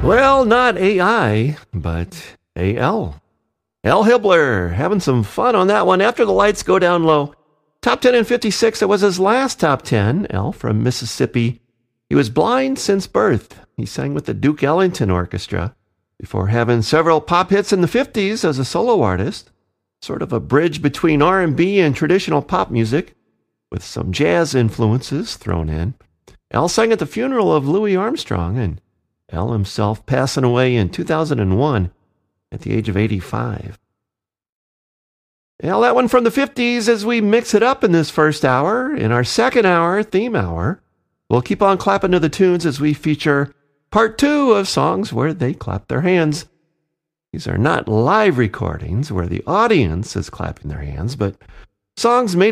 Well, not AI, but AL. Al Hibbler, having some fun on that one. After the Lights Go Down Low. Top 10 in 56, it was his last top 10. Al from Mississippi. He was blind since birth. He sang with the Duke Ellington Orchestra before having several pop hits in the 50s as a solo artist. Sort of a bridge between R&B and traditional pop music, with some jazz influences thrown in. Al sang at the funeral of Louis Armstrong, and Al himself passing away in 2001 at the age of 85. Al, that one from the 50s as we mix it up in this first hour. In our second hour, theme hour, we'll keep on clapping to the tunes as we feature part 2 of songs where they clap their hands. These are not live recordings where the audience is clapping their hands, but songs made